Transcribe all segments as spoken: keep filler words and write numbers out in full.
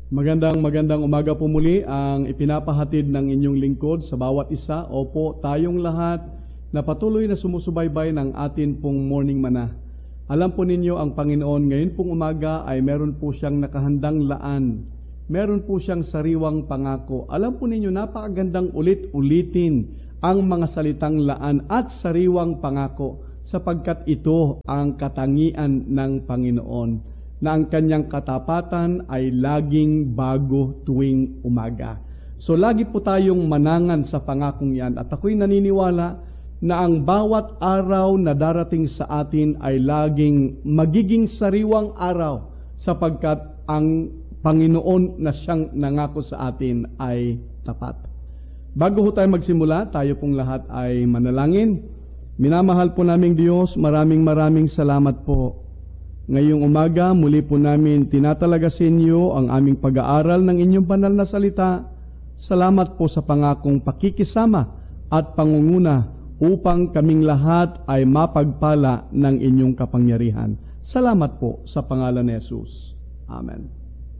Magandang magandang umaga po muli ang ipinapahatid ng inyong lingkod sa bawat isa. Opo, tayong lahat na patuloy na sumusubaybay ng atin pong morning mana. Alam po ninyo ang Panginoon ngayon pong umaga ay meron po siyang nakahandang laan. Meron po siyang sariwang pangako. Alam po ninyo, napakagandang ulit-ulitin ang mga salitang laan at sariwang pangako sapagkat ito ang katangian ng Panginoon, na ang kanyang katapatan ay laging bago tuwing umaga. So lagi po tayong manangan sa pangakong yan, at ako'y naniniwala na ang bawat araw na darating sa atin ay laging magiging sariwang araw sapagkat ang Panginoon na siyang nangako sa atin ay tapat. Bago ho tayo magsimula, tayo pong lahat ay manalangin. Minamahal po naming Diyos, maraming maraming salamat po. Ngayong umaga, muli po namin tinatalaga sa inyo ang aming pag-aaral ng inyong banal na salita. Salamat po sa pangakong pakikisama at pangunguna upang kaming lahat ay mapagpala ng inyong kapangyarihan. Salamat po sa pangalan ni Jesus. Amen.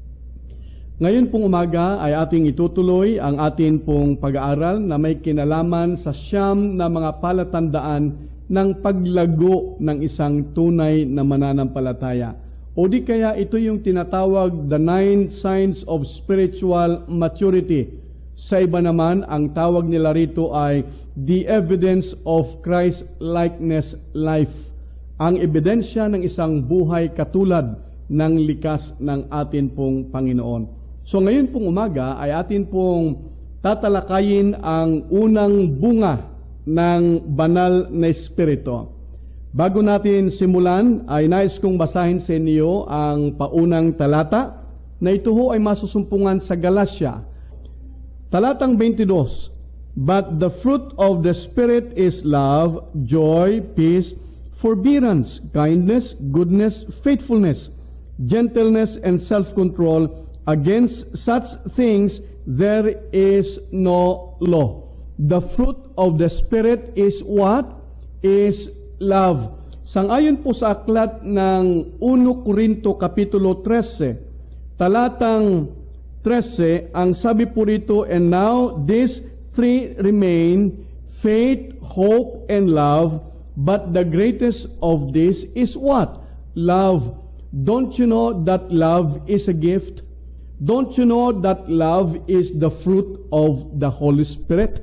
Ngayon pong umaga ay ating itutuloy ang atin pong pag-aaral na may kinalaman sa siyam na mga palatandaan ng paglago ng isang tunay na mananampalataya. O di kaya ito yung tinatawag the nine signs of spiritual maturity. Sa iba naman, ang tawag nila rito ay the evidence of Christ-likeness life. Ang ebidensya ng isang buhay katulad ng likas ng atin pong Panginoon. So ngayon pong umaga ay atin pong tatalakayin ang unang bunga ng banal na espiritu. Bago natin simulan, ay nais kong basahin sa inyo ang paunang talata na ito ho ay masusumpungan sa Galatia. Talatang twenty-two, but the fruit of the Spirit is love, joy, peace, forbearance, kindness, goodness, faithfulness, gentleness, and self-control. Against such things there is no law. The fruit of the Spirit is what? Is love. Sangayon po sa aklat ng First Corinto Kapitulo thirteen, talatang thirteen, ang sabi po rito, and now these three remain, faith, hope, and love, but the greatest of these is what? Love. Don't you know that love is a gift? Don't you know that love is the fruit of the Holy Spirit?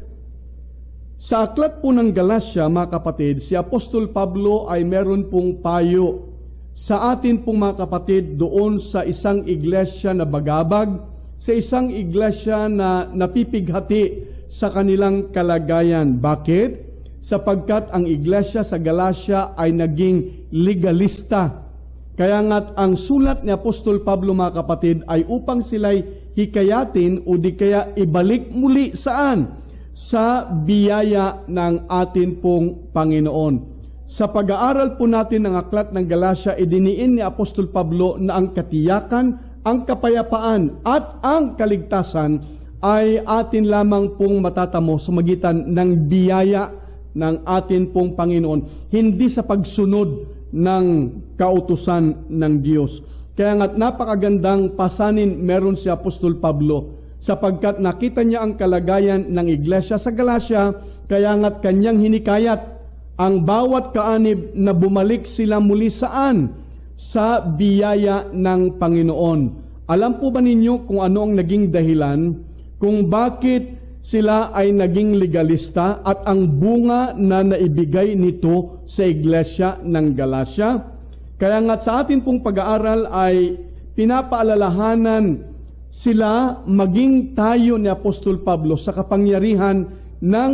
Sa aklat po ng Galatia, mga kapatid, si Apostol Pablo ay meron pong payo sa atin pong mga kapatid doon sa isang iglesia na bagabag, sa isang iglesia na napipighati sa kanilang kalagayan. Bakit? Sapagkat ang iglesia sa Galatia ay naging legalista. Kaya nga't ang sulat ni Apostol Pablo, mga kapatid, ay upang sila'y hikayatin o di kaya ibalik muli saan? Sa biyaya ng atin pong Panginoon. Sa pag-aaral po natin ng aklat ng Galatia, idiniin ni Apostol Pablo na ang katiyakan, ang kapayapaan at ang kaligtasan ay atin lamang pong matatamo sa magitan ng biyaya ng atin pong Panginoon, hindi sa pagsunod ng kautusan ng Diyos. Kaya nga't napakagandang pasanin meron si Apostol Pablo sapagkat nakita niya ang kalagayan ng iglesia sa Galatia, kaya nga't kanyang hinikayat ang bawat kaanib na bumalik sila muli saan? Sa biyaya ng Panginoon. Alam po ba ninyo kung ano ang naging dahilan kung bakit sila ay naging legalista at ang bunga na naibigay nito sa iglesia ng Galatia? Kaya nga sa atin pong pag-aaral ay pinapaalalahanan sila maging tayo ni Apostol Pablo sa kapangyarihan ng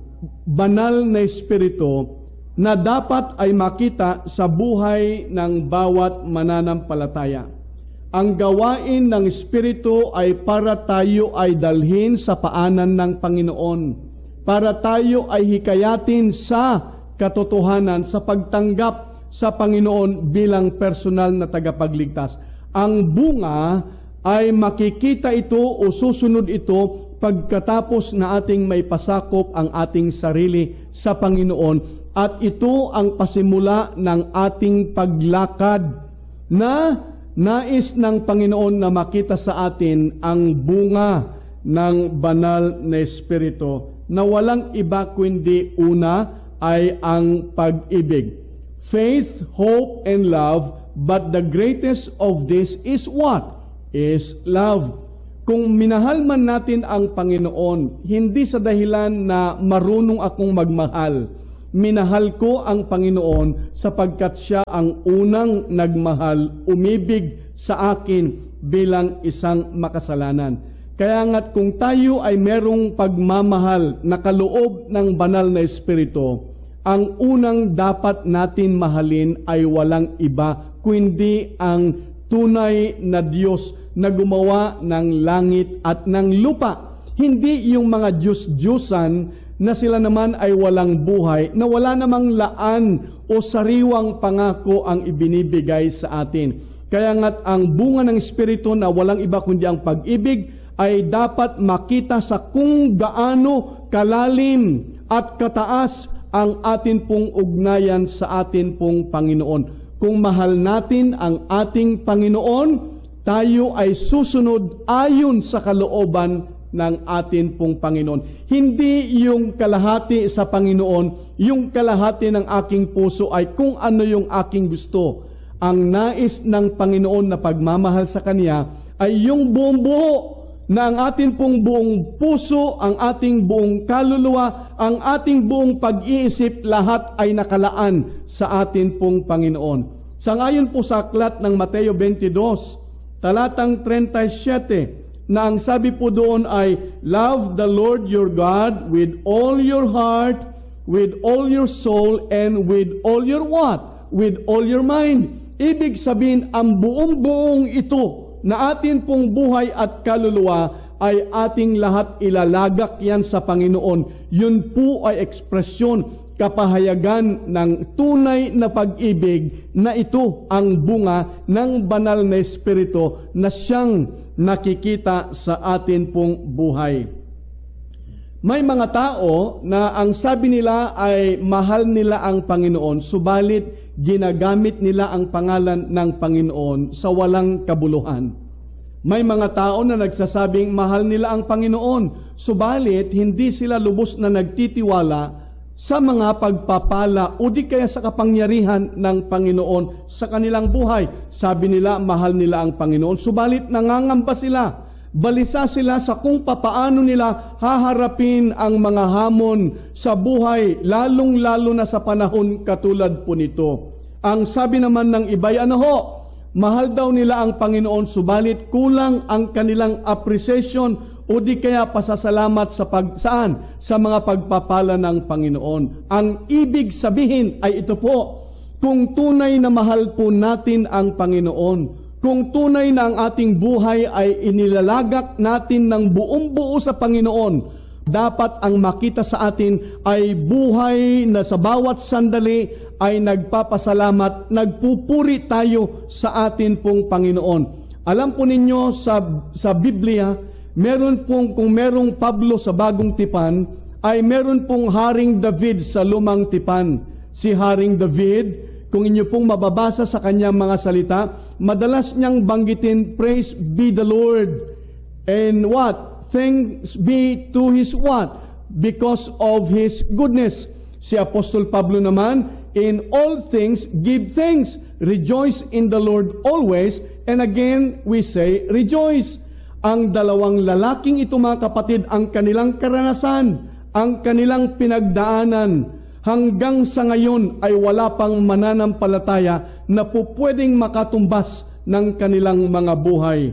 banal na espiritu na dapat ay makita sa buhay ng bawat mananampalataya. Ang gawain ng Espiritu ay para tayo ay dalhin sa paanan ng Panginoon, para tayo ay hikayatin sa katotohanan, sa pagtanggap sa Panginoon bilang personal na tagapagligtas. Ang bunga ay makikita ito o susunod ito pagkatapos na ating may pasakop ang ating sarili sa Panginoon, at ito ang pasimula ng ating paglakad na nais ng Panginoon na makita sa atin ang bunga ng banal na Espiritu na walang iba kundi una ay ang pag-ibig. Faith, hope, and love, but the greatest of this is what? Is love. Kung minahal man natin ang Panginoon, hindi sa dahilan na marunong akong magmahal. Minahal ko ang Panginoon sapagkat siya ang unang nagmahal, umibig sa akin bilang isang makasalanan. Kaya nga't kung tayo ay merong pagmamahal na kaloob ng banal na Espiritu, ang unang dapat natin mahalin ay walang iba kundi ang tunay na Diyos na gumawa ng langit at ng lupa. Hindi yung mga Diyos-Diyosan na sila naman ay walang buhay, na wala namang laan o sariwang pangako ang ibinibigay sa atin. Kaya nga't ang bunga ng Espiritu na walang iba kundi ang pag-ibig ay dapat makita sa kung gaano kalalim at kataas ang atin pong ugnayan sa atin pong Panginoon. Kung mahal natin ang ating Panginoon, tayo ay susunod ayon sa kalooban ng atin pong Panginoon. Hindi yung kalahati sa Panginoon, yung kalahati ng aking puso ay kung ano yung aking gusto. Ang nais ng Panginoon na pagmamahal sa Kanya ay yung buong buo, na ang ating pong buong puso, ang ating buong kaluluwa, ang ating buong pag-iisip, lahat ay nakalaan sa atin pong Panginoon. Sangayon po sa aklat ng Mateo twenty-two, talatang thirty-seven, na ang sabi po doon ay, love the Lord your God with all your heart, with all your soul, and with all your what? With all your mind. Ibig sabihin, ang buong-buong ito na atin pong buhay at kaluluwa ay ating lahat ilalagak yan sa Panginoon. Yun po ay ekspresyon, kapahayagan ng tunay na pag-ibig na ito ang bunga ng banal na Espiritu na siyang nakikita sa atin pong buhay. May mga tao na ang sabi nila ay mahal nila ang Panginoon, subalit ginagamit nila ang pangalan ng Panginoon sa walang kabuluhan. May mga tao na nagsasabing mahal nila ang Panginoon, subalit hindi sila lubos na nagtitiwala sa mga pagpapala o di kaya sa kapangyarihan ng Panginoon sa kanilang buhay. Sabi nila mahal nila ang Panginoon, subalit nangangamba sila. Balisa sila sa kung papaano nila haharapin ang mga hamon sa buhay, lalong-lalo na sa panahon katulad po nito. Ang sabi naman ng iba'y ano ho, mahal daw nila ang Panginoon, subalit kulang ang kanilang appreciation o di kaya pasasalamat sa pag, saan? Sa mga pagpapala ng Panginoon. Ang ibig sabihin ay ito po, kung tunay na mahal po natin ang Panginoon, kung tunay na ang ating buhay ay inilalagak natin ng buong buo sa Panginoon, dapat ang makita sa atin ay buhay na sa bawat sandali ay nagpapasalamat, nagpupuri tayo sa atin pong Panginoon. Alam po ninyo sa, sa Biblia, meron pong, kung merong Pablo sa Bagong Tipan, ay meron pong Haring David sa Lumang Tipan. Si Haring David, kung inyo pong mababasa sa kanyang mga salita, madalas niyang banggitin, praise be the Lord. And what? Thanks be to His what? Because of His goodness. Si Apostol Pablo naman, in all things give thanks. Rejoice in the Lord always. And again, we say, rejoice. Ang dalawang lalaking ito mga kapatid, ang kanilang karanasan, ang kanilang pinagdaanan, hanggang sa ngayon ay wala pang mananampalataya na po pwedeng makatumbas ng kanilang mga buhay.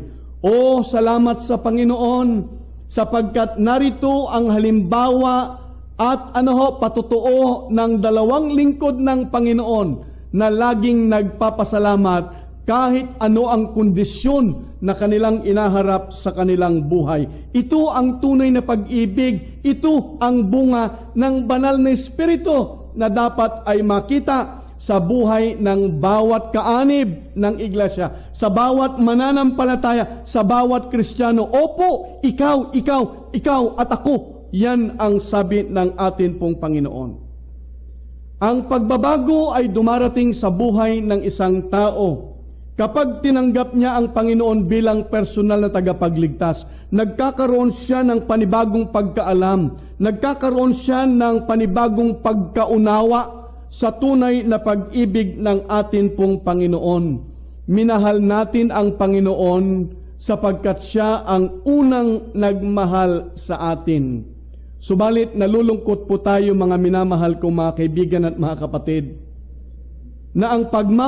O salamat sa Panginoon sapagkat narito ang halimbawa at ano ho, patutuo ng dalawang lingkod ng Panginoon na laging nagpapasalamat kahit ano ang kondisyon na kanilang inaharap sa kanilang buhay. Ito ang tunay na pag-ibig. Ito ang bunga ng banal na Espiritu na dapat ay makita sa buhay ng bawat kaanib ng iglesia, sa bawat mananampalataya, sa bawat Kristiyano. Opo, ikaw, ikaw, ikaw at ako. Yan ang sabi ng atin pong Panginoon. Ang pagbabago ay dumarating sa buhay ng isang tao. Kapag tinanggap niya ang Panginoon bilang personal na tagapagligtas, nagkakaroon siya ng panibagong pagkaalam, nagkakaroon siya ng panibagong pagkaunawa sa tunay na pag-ibig ng atin pong Panginoon. Minahal natin ang Panginoon sapagkat siya ang unang nagmahal sa atin. Subalit nalulungkot po tayo mga minamahal kong mga kaibigan at mga kapatid, na ang pagmamahal